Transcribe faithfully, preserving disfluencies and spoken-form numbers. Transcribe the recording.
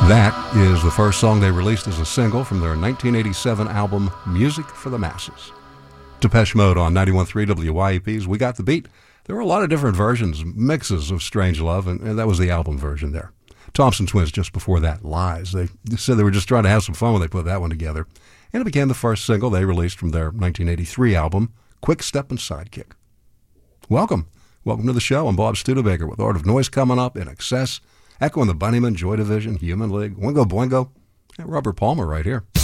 That is the first song they released as a single from their nineteen eighty-seven album, Music for the Masses. Depeche Mode on ninety-one point three W Y E P's We Got the Beat. There were a lot of different versions, mixes of Strange Love, and, and that was the album version there. Thompson Twins just before that, Lies. They said they were just trying to have some fun when they put that one together. And it became the first single they released from their nineteen eighty-three album, Quick Step and Sidekick. Welcome. Welcome to the show. I'm Bob Studebaker with Art of Noise coming up, In Excess, Echo and the Bunnymen, Joy Division, Human League, Wingo Boingo, and Robert Palmer right here.